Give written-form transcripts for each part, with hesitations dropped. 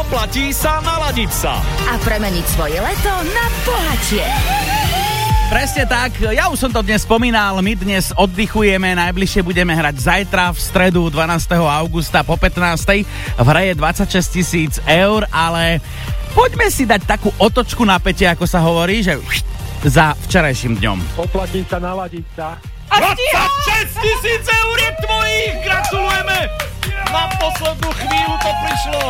Oplatí sa naladiť sa. A premeniť svoje leto na bohatšie. Presne tak, ja už som to dnes spomínal, my dnes oddychujeme, najbližšie budeme hrať zajtra v stredu 12. augusta po 15. V hre je 26 000 eur, ale poďme si dať takú otočku na päte, ako sa hovorí, že za včerajším dňom. Oplatí sa naladiť sa. 26 000 eur je tvojich, gratulujeme! Na poslednú chvíľu to prišlo.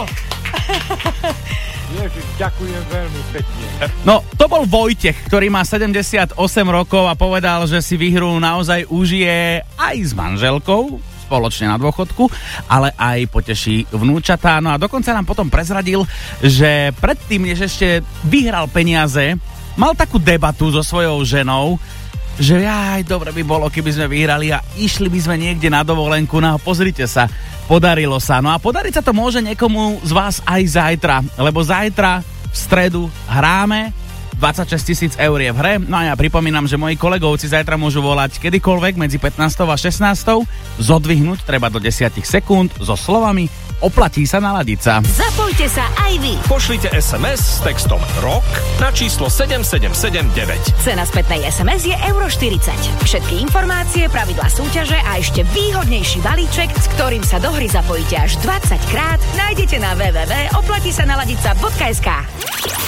Ježiš, ďakujem veľmi pekne. No, to bol Vojtech, ktorý má 78 rokov a povedal, že si výhru naozaj užije aj s manželkou, spoločne na dôchodku, ale aj poteší vnúčatá. No a dokonca nám potom prezradil, že predtým, než ešte vyhral peniaze, mal takú debatu so svojou ženou, že aj dobre by bolo, keby sme vyhrali a išli by sme niekde na dovolenku. No a pozrite sa, podarilo sa. No a podariť sa to môže niekomu z vás aj zajtra, lebo zajtra v stredu hráme, 26 000 eur je v hre. No a ja pripomínam, že moji kolegovci zajtra môžu volať kedykoľvek medzi 15. a 16. Zodvihnúť treba do 10 sekúnd so slovami oplatí sa naladiť sa. Zapojte sa aj vy. Pošlite SMS s textom ROK na číslo 7779. Cena spätnej SMS je €40. Všetky informácie, pravidlá súťaže a ešte výhodnejší balíček, s ktorým sa do hry zapojíte až 20 krát, nájdete na www.oplatisanaladica.sk.